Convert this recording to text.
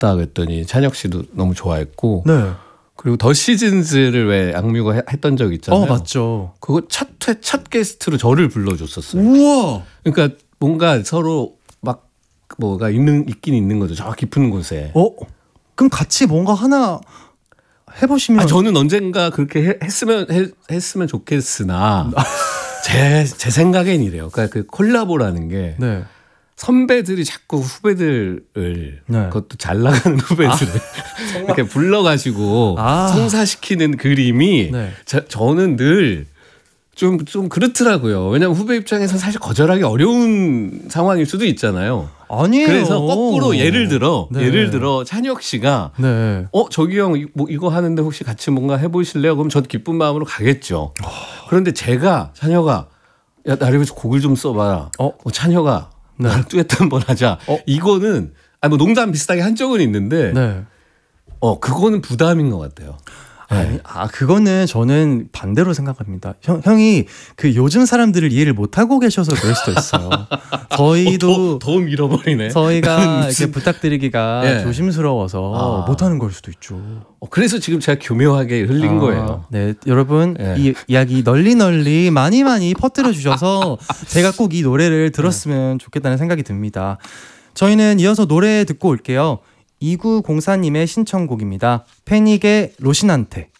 좋았다 그랬더니 찬혁 씨도 너무 좋아했고 네. 그리고 더 시즌즈를 왜 악뮤가 했던 적 있잖아요. 맞죠. 그거 첫 게스트로 저를 불러줬었어요. 우와. 그러니까 뭔가 서로 막 뭐가 있긴 있는 거죠. 저 깊은 곳에. 그럼 같이 뭔가 하나 해보시면. 저는 언젠가 그렇게 했으면 좋겠으나 제 생각엔 이래요. 그러니까 그 콜라보라는 게 네. 선배들이 자꾸 후배들을 그것도 잘 나가는 후배들을 이렇게 불러가지고 성사시키는 그림이 저는 늘 좀 그렇더라고요. 왜냐하면 후배 입장에서 사실 거절하기 어려운 상황일 수도 있잖아요. 아니에요. 그래서 거꾸로 예를 들어 찬혁 씨가 저기 형 이거 하는데 혹시 같이 뭔가 해보실래요? 그럼 저도 기쁜 마음으로 가겠죠. 그런데 제가 찬혁아 야 나를 위해서 곡을 좀 써봐라. 찬혁아 나랑 듀엣 한번 하자. 이거는 뭐 농담 비슷하게 한 적은 있는데 그거는 부담인 것 같아요. 그거는 저는 반대로 생각합니다. 형이 그 요즘 사람들을 이해를 못하고 계셔서 그럴 수도 있어요. 저희도 더 밀어버리네. 저희가 이렇게 부탁드리기가 조심스러워서 못하는 걸 수도 있죠. 그래서 지금 제가 교묘하게 흘린 거예요. 네, 여러분 이 이야기 널리 많이 퍼뜨려 주셔서 제가 꼭 이 노래를 들었으면 좋겠다는 생각이 듭니다. 저희는 이어서 노래 듣고 올게요. 2904님의 신청곡입니다. 패닉의 로신한테.